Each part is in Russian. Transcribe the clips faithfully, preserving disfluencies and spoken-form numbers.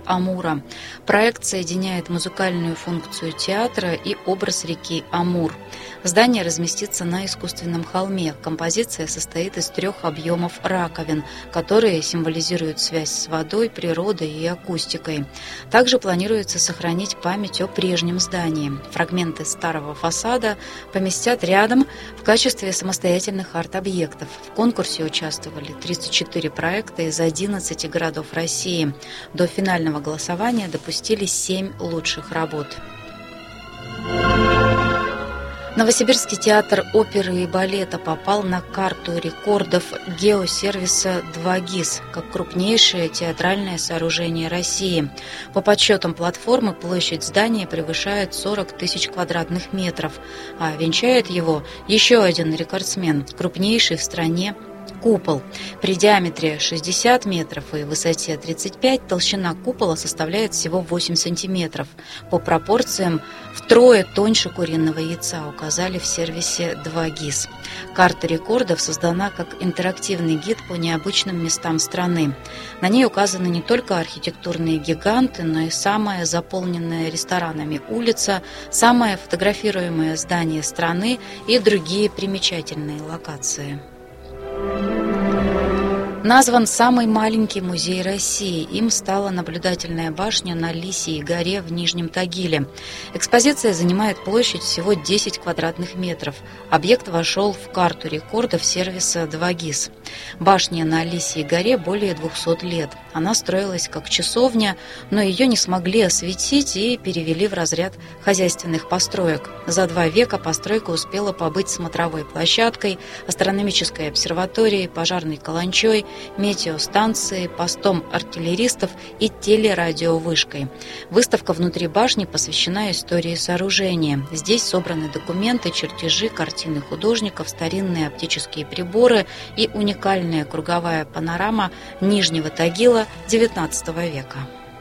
Амура. Проект соединяет музыкальную функцию театра и образ реки Амур. Здание разместится на искусственном холме. Композиция состоит из трех объемов раковин, которые символизируют связь с водой, природой и акустикой. Также планируется сохранить память о прежнем здании. Фрагменты старого фасада поместят рядом в качестве самостоятельных арт-объектов. В конкурсе участвовали тридцать четыре проекта из одиннадцати городов России. До финального голосования допустили семь лучших работ. Новосибирский театр оперы и балета попал на карту рекордов геосервиса два гис как крупнейшее театральное сооружение России. По подсчетам платформы, площадь здания превышает сорок тысяч квадратных метров, а венчает его еще один рекордсмен, крупнейший в стране купол. При диаметре шестьдесят метров и высоте тридцать пять толщина купола составляет всего восемь сантиметров. По пропорциям втрое тоньше куриного яйца, указали в сервисе два гис. Карта рекордов создана как интерактивный гид по необычным местам страны. На ней указаны не только архитектурные гиганты, но и самая заполненная ресторанами улица, самое фотографируемое здание страны и другие примечательные локации. Назван самый маленький музей России. Им стала наблюдательная башня на Лисьей горе в Нижнем Тагиле. Экспозиция занимает площадь всего десять квадратных метров. Объект вошел в карту рекордов сервиса два гис. Башня на Лисьей горе более двухсот лет. Она строилась как часовня, но ее не смогли осветить и перевели в разряд хозяйственных построек. За два века постройка успела побыть смотровой площадкой, астрономической обсерваторией, пожарной каланчой, метеостанцией, постом артиллеристов и телерадиовышкой. Выставка внутри башни посвящена истории сооружения. Здесь собраны документы, чертежи, картины художников, старинные оптические приборы и уникальная круговая панорама Нижнего Тагила девятнадцатого века.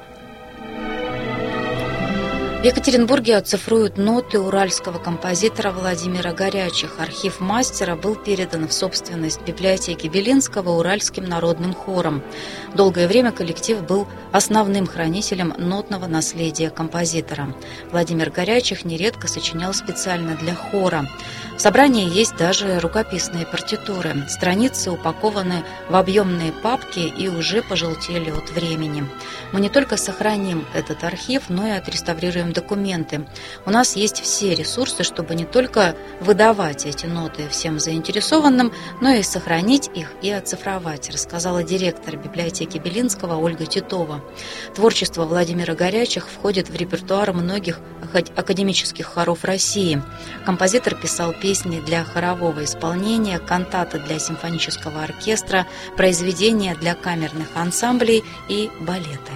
В Екатеринбурге оцифруют ноты уральского композитора Владимира Горячих. Архив мастера был передан в собственность библиотеки Белинского Уральским народным хором. Долгое время коллектив был основным хранителем нотного наследия композитора. Владимир Горячих нередко сочинял специально для хора. В собрании есть даже рукописные партитуры. Страницы упакованы в объемные папки и уже пожелтели от времени. Мы не только сохраним этот архив, но и отреставрируем документы. У нас есть все ресурсы, чтобы не только выдавать эти ноты всем заинтересованным, но и сохранить их и оцифровать, рассказала директор библиотеки Белинского Ольга Титова. Творчество Владимира Горячих входит в репертуар многих академических хоров России. Композитор писал песни для хорового исполнения, кантаты для симфонического оркестра, произведения для камерных ансамблей и балеты.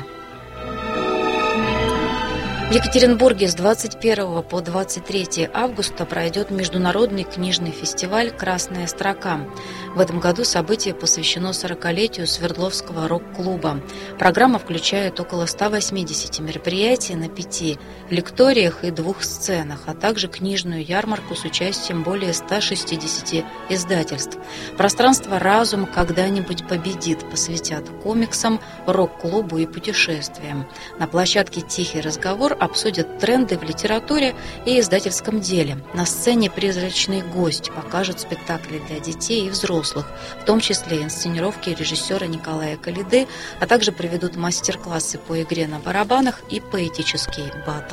В Екатеринбурге с двадцать первого по двадцать третье августа пройдет международный книжный фестиваль «Красная строка». В этом году событие посвящено сорокалетию Свердловского рок-клуба. Программа включает около ста восьмидесяти мероприятий на пяти лекториях и двух сценах, а также книжную ярмарку с участием более ста шестидесяти издательств. Пространство «Разум когда-нибудь победит» посвятят комиксам, рок-клубу и путешествиям. На площадке «Тихий разговор» обсудят тренды в литературе и издательском деле. На сцене «Призрачный гость» покажут спектакли для детей и взрослых, в том числе инсценировки режиссера Николая Калиды, а также проведут мастер-классы по игре на барабанах и поэтический баттл.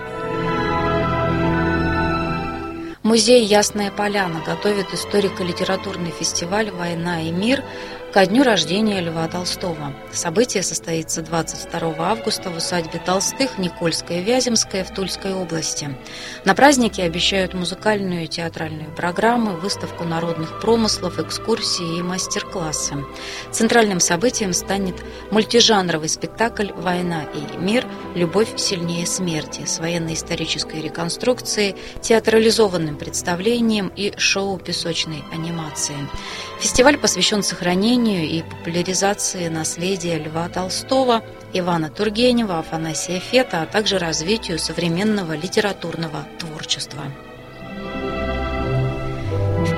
Музей «Ясная поляна» готовит историко-литературный фестиваль «Война и мир» ко дню рождения Льва Толстого. Событие состоится двадцать второго августа в усадьбе Толстых, Никольская, Вяземская в Тульской области. На празднике обещают музыкальную и театральную программы, выставку народных промыслов, экскурсии и мастер-классы. Центральным событием станет мультижанровый спектакль «Война и мир. Любовь сильнее смерти» с военно-исторической реконструкцией, театрализованным представлением и шоу песочной анимации. Фестиваль посвящен сохранению и популяризации наследия Льва Толстого, Ивана Тургенева, Афанасия Фета, а также развитию современного литературного творчества. В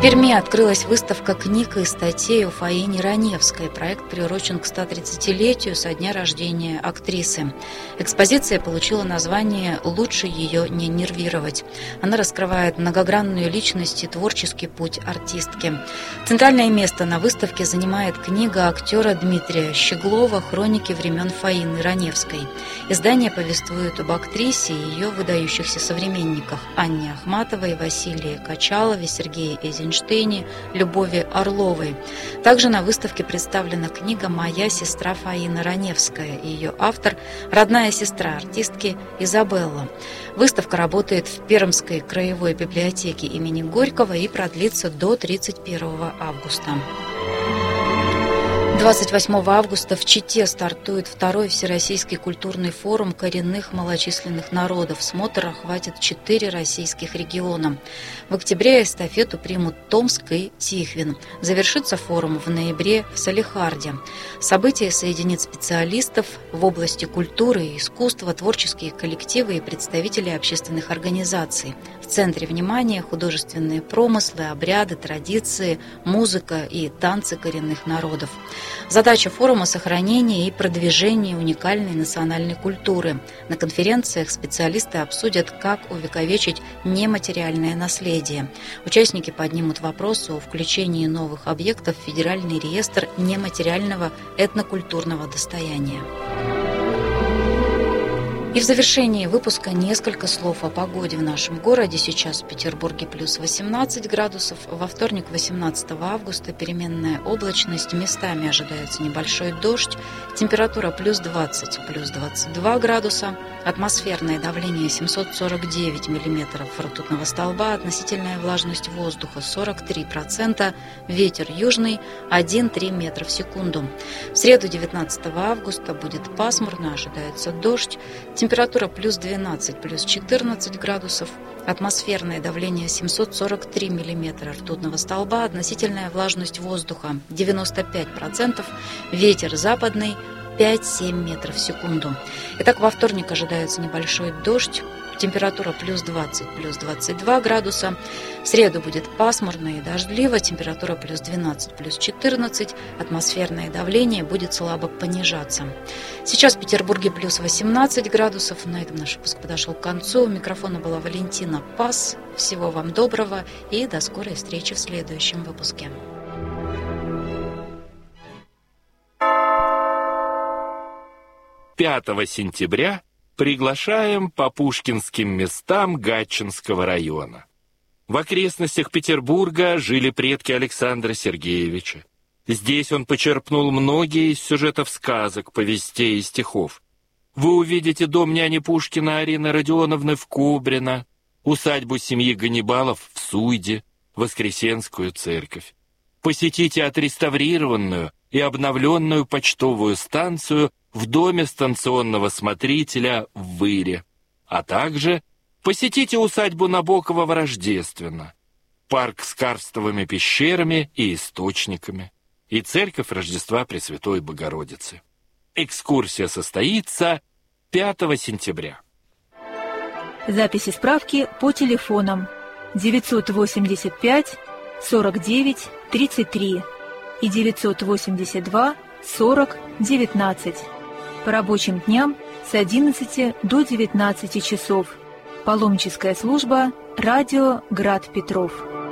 Перми открылась выставка книг и статей о Фаине Раневской. Проект приурочен к ста тридцатилетию со дня рождения актрисы. Экспозиция получила название «Лучше ее не нервировать». Она раскрывает многогранную личность и творческий путь артистки. Центральное место на выставке занимает книга актера Дмитрия Щеглова «Хроники времен Фаины Раневской». Издание повествует об актрисе и ее выдающихся современниках Анне Ахматовой, Василии Качалове, Сергее Эйзенштейне, Любови Орловой. Также на выставке представлена книга «Моя сестра Фаина Раневская» и ее автор – родная сестра артистки Изабелла. Выставка работает в Пермской краевой библиотеке имени Горького и продлится до тридцать первого августа. двадцать восьмого августа в Чите стартует второй Всероссийский культурный форум коренных малочисленных народов. Смотр охватит четыре российских региона. В октябре эстафету примут Томск и Тихвин. Завершится форум в ноябре в Салехарде. Событие соединит специалистов в области культуры и искусства, творческие коллективы и представители общественных организаций. В центре внимания художественные промыслы, обряды, традиции, музыка и танцы коренных народов. Задача форума – сохранение и продвижение уникальной национальной культуры. На конференциях специалисты обсудят, как увековечить нематериальное наследие. Участники поднимут вопросы о включении новых объектов в Федеральный реестр нематериального этнокультурного достояния. И в завершении выпуска несколько слов о погоде в нашем городе. Сейчас в Петербурге плюс восемнадцать градусов. Во вторник, восемнадцатого августа, переменная облачность. Местами ожидается небольшой дождь. Температура плюс двадцать, плюс двадцать два градуса. Атмосферное давление семьсот сорок девять миллиметров ртутного столба. Относительная влажность воздуха сорок три процента. Ветер южный один целых три десятых метра в секунду. В среду, девятнадцатого августа, будет пасмурно, ожидается дождь. Температура плюс двенадцать, плюс четырнадцать градусов. Атмосферное давление семьсот сорок три миллиметра ртутного столба. Относительная влажность воздуха девяносто пять процентов. Ветер западный пять-семь метров в секунду. Итак, во вторник ожидается небольшой дождь. Температура плюс двадцать, плюс двадцать два градуса. В среду будет пасмурно и дождливо. Температура плюс двенадцать, плюс четырнадцать. Атмосферное давление будет слабо понижаться. Сейчас в Петербурге плюс восемнадцать градусов. На этом наш выпуск подошел к концу. У микрофона была Валентина Пас. Всего вам доброго и до скорой встречи в следующем выпуске. пятого сентября приглашаем по пушкинским местам Гатчинского района. В окрестностях Петербурга жили предки Александра Сергеевича. Здесь он почерпнул многие из сюжетов сказок, повестей и стихов. Вы увидите дом няни Пушкина Арины Родионовны в Кубрино, усадьбу семьи Ганнибалов в Суйде, Воскресенскую церковь. Посетите отреставрированную и обновленную почтовую станцию в доме станционного смотрителя в Выре, а также посетите усадьбу Набокова в Рождественно, парк с карстовыми пещерами и источниками и церковь Рождества Пресвятой Богородицы. Экскурсия состоится пятого сентября. Записи справки по телефонам девятьсот восемьдесят пять сорок девять тридцать три и девятьсот восемьдесят два сорок девятнадцать. По рабочим дням с одиннадцати до девятнадцати часов. Паломническая служба «Радио Град Петров».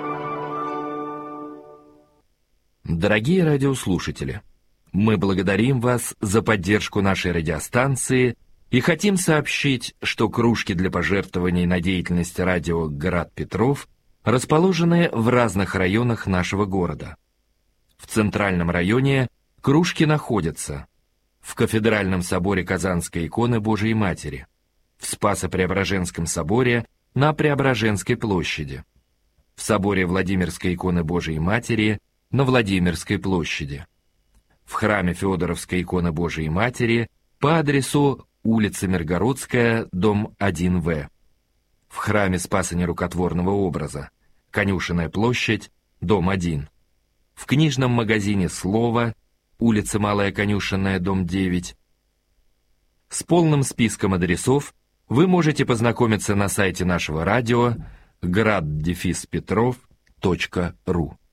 Дорогие радиослушатели, мы благодарим вас за поддержку нашей радиостанции и хотим сообщить, что кружки для пожертвований на деятельность радио «Град Петров» расположены в разных районах нашего города. В центральном районе кружки находятся в Кафедральном соборе Казанской иконы Божией Матери, в Спасо-Преображенском соборе на Преображенской площади, в соборе Владимирской иконы Божией Матери на Владимирской площади, в храме Феодоровской иконы Божией Матери по адресу улица Миргородская, дом один В, в храме Спаса Нерукотворного образа, Конюшенная площадь, дом один, в книжном магазине «Слово», улица Малая Конюшенная, дом девять. С полным списком адресов вы можете познакомиться на сайте нашего радио град-петров точка ру.